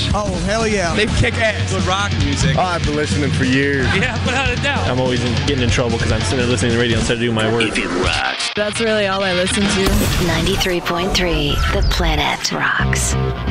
Oh, hell yeah. They kick ass. Good rock music. Oh, I've been listening for years. Yeah, without a doubt. I'm always getting in trouble because I'm sitting there listening to the radio instead of doing my work. If it rocks. That's really all I listen to. 93.3 The Planet Rocks.